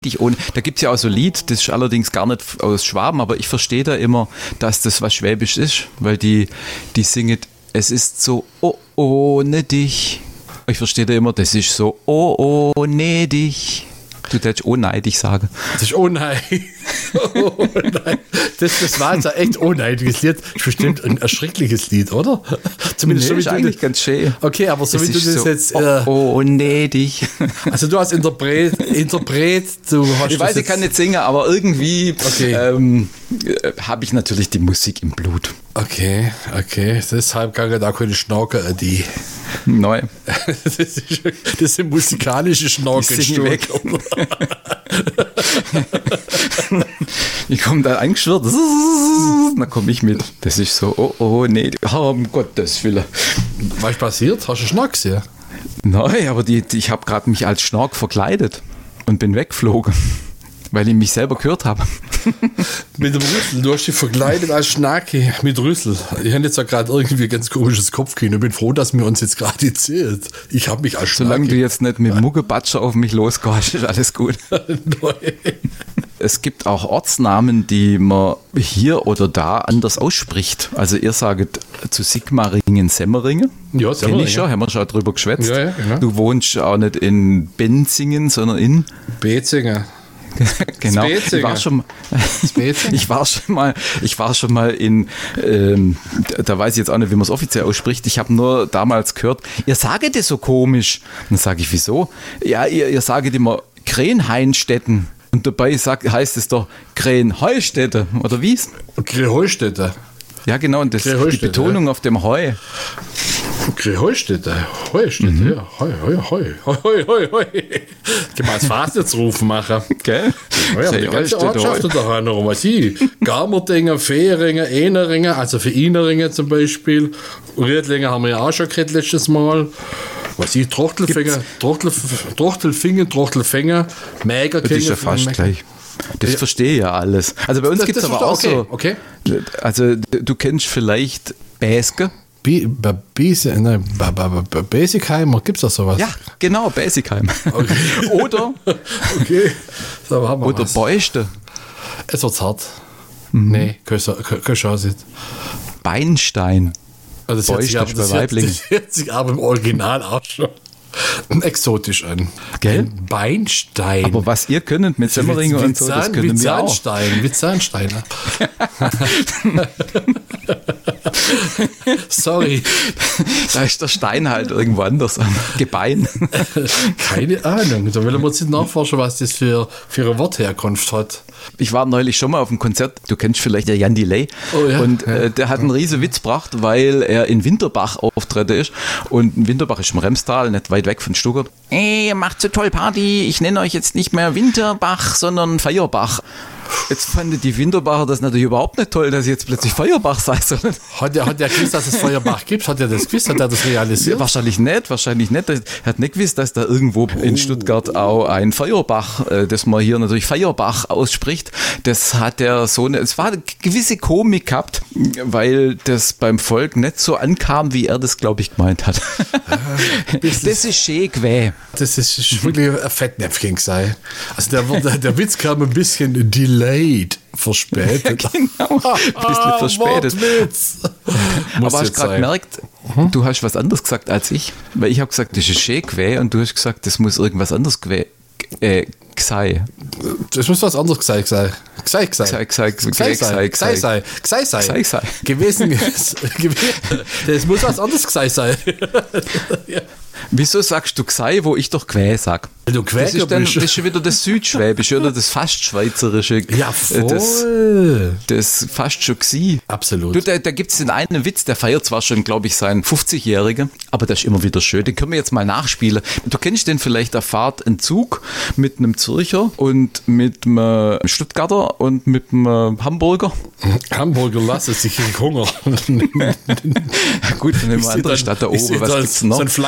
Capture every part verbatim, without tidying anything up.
dich ohne. Da gibt es ja auch so ein Lied, das ist allerdings gar nicht aus Schwaben, aber ich verstehe da immer, dass das was Schwäbisch ist, weil die, die singen, es ist so oh, ohne dich. Ich verstehe da immer, das ist so oh, ohne dich. Du darfst ohneidig sagen. Das ist ohneidig. Oh nein. Das, das war jetzt ein echt ohneidiges Lied. Das ist bestimmt ein erschreckliches Lied, oder? Zumindest nee, so, wie ist du eigentlich das, ganz schön. Okay, aber so das wie du das so, jetzt... Äh, oh, ohneidig. Also du hast Interpret, Interpret du hast ich weiß, ich kann nicht singen, aber irgendwie okay. ähm, habe ich natürlich die Musik im Blut. Okay, okay. Deshalb kann ich da keine Schnauker, die... Nein. Das, ist, das sind musikalische Schnaukelstücke. Ich komme da eingeschwirrt, dann komme ich mit. Das ist so, oh, oh, nee, oh, um Gottes Willen. Was ist passiert? Hast du Schnack gesehen? Nein, aber die, die, ich habe gerade mich als Schnack verkleidet und bin weggeflogen, weil ich mich selber gehört habe. Mit dem Rüssel, du hast dich verkleidet als Schnacke mit Rüssel. Ich habe jetzt ja gerade irgendwie ein ganz komisches Kopfkino. Ich bin froh, dass wir uns jetzt gerade erzählt. Ich habe mich als Schnacke. Solange du jetzt nicht mit Muggebatscher auf mich losgehst, ist alles gut. Es gibt auch Ortsnamen, die man hier oder da anders ausspricht. Also ihr sagt zu Sigmaringen Semmeringen. Ja, Semmeringen. Kenn ich schon, haben wir schon drüber geschwätzt. Ja, ja, genau. Du wohnst auch nicht in Benzingen, sondern in Bezingen. Genau. Ich war schon, ich war schon mal, ich war schon mal in, ähm, da weiß ich jetzt auch nicht, wie man es offiziell ausspricht. Ich habe nur damals gehört, ihr saget es so komisch. Dann sage ich, wieso? Ja, ihr, ihr saget immer Krähenheinstetten. Und dabei sagt, heißt es doch Krähenheustätte, oder wie? Krähenheustätte. Ja, genau, und das, die Betonung ja. auf dem Heu. Heustätte, Heustätte, mhm. ja, Heu, Heu, Heu, Heu, Heu, Heu. Kann man als Fastnetsruf machen. Gell? Ja, aber die ganze Ortschaft da noch was ich. Garmerdinger, Fehringen, Eneringen, also für Ineringen zum Beispiel. Riedlinger haben wir ja auch schon gehabt letztes Mal. Was ich, Trochtelfinger, Trochtel, Trochtelfingen, Trochtelfänger, Mägerkinder. Das ist ja fast Mäger. Gleich. Das ja. verstehe ja alles. Also bei uns gibt es aber auch okay. so. Okay. Also du kennst vielleicht Bäske. Basicheimer, gibt es da sowas? Ja, genau, Basichheim. Okay. Oder, okay. So, haben wir oder was. Beuste. Es wird hart. Mhm. Nee, keine Chance. Beinstein. Also das hört sich, das hört, das hört sich aber im Original auch schon exotisch an. Gell? Ein Beinstein. Aber was ihr könnt mit Semmeringen und so, das können wir auch. Zahnstein, wie Zahnsteine. Sorry. Da ist der Stein halt irgendwo anders am Gebein. Keine Ahnung. Da will man jetzt nachforschen, was das für, für eine Wortherkunft hat. Ich war neulich schon mal auf einem Konzert, du kennst vielleicht der Jan Delay. Oh, ja. Und äh, der hat einen riesen Witz gebracht, weil er in Winterbach auftreten ist. Und in Winterbach ist im Remstal, nicht weit weg von Stuttgart. Ey, ihr macht so toll Party, ich nenne euch jetzt nicht mehr Winterbach, sondern Feierbach. Jetzt fanden die Winterbacher das natürlich überhaupt nicht toll, dass ich jetzt plötzlich Feuerbach sei. Hat der, hat der gewusst, dass es Feuerbach gibt? Hat er das gewusst? Hat er das realisiert? Wahrscheinlich nicht, wahrscheinlich nicht. Er hat nicht gewusst, dass da irgendwo oh. in Stuttgart auch ein Feuerbach, das man hier natürlich Feierbach ausspricht, das hat er so eine, es war eine gewisse Komik gehabt, weil das beim Volk nicht so ankam, wie er das, glaube ich, gemeint hat. Ah, das, das ist schön gewesen. Das ist wirklich ein Fettnäpfchen sein. Also der, der, der Witz kam ein bisschen delayed, verspätet. Ja, genau, ein bisschen verspätet. Aber hast du gerade gemerkt, hm? du hast was anderes gesagt als ich, weil ich habe gesagt, das ist schön gewesen und du hast gesagt, das muss irgendwas anderes gewesen äh, sei. Das muss was anderes gesagt sein. Gesagt sein. Gesagt sei. Gesagt sei. Gesagt sei. Gewesen. Das muss was anderes gesagt sein. Ja. Wieso sagst du Gsei, wo ich doch Quä sag? Du das, ist dann, das ist schon wieder das Südschwäbische oder das fast Schweizerische. Ja, voll. Das, das fast schon Gsi. Absolut. Du, da da gibt es den einen Witz, der feiert zwar schon, glaube ich, seinen fünfzigjährigen, aber das ist immer wieder schön. Den können wir jetzt mal nachspielen. Du kennst den vielleicht, da fahrt ein Zug mit einem Zürcher und mit einem Stuttgarter und mit einem Hamburger. Hamburger lasse sich in Hunger. Gut, dann nehmen wir eine andere Stadt da oben. Was da, gibt's noch? So ein Fleischbrötchen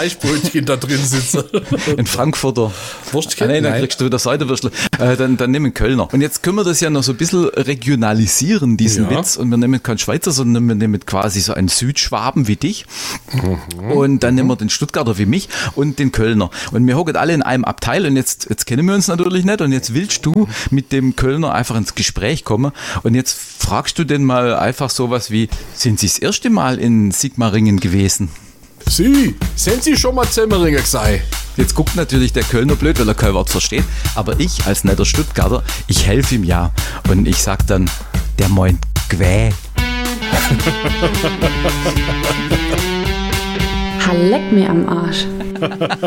Würstchen da drin sitzen. Ein Frankfurter. Würstchen? Ah, nein, dann kriegst du wieder Seitenwürstel. Äh, dann, dann nehmen Kölner. Und jetzt können wir das ja noch so ein bisschen regionalisieren, diesen ja. Witz. Und wir nehmen keinen Schweizer, sondern wir nehmen quasi so einen Südschwaben wie dich. Mhm. Und dann mhm. nehmen wir den Stuttgarter wie mich und den Kölner. Und wir hocken alle in einem Abteil und jetzt, jetzt kennen wir uns natürlich nicht. Und jetzt willst du mit dem Kölner einfach ins Gespräch kommen. Und jetzt fragst du den mal einfach sowas wie, sind Sie das erste Mal in Sigmaringen gewesen? Sie, sind Sie schon mal Semmeringen gesagt? Jetzt guckt natürlich der Kölner blöd, weil er kein Wort versteht. Aber ich als netter Stuttgarter, ich helfe ihm ja. Und ich sag dann, der meint G'wä. Leck mir am Arsch.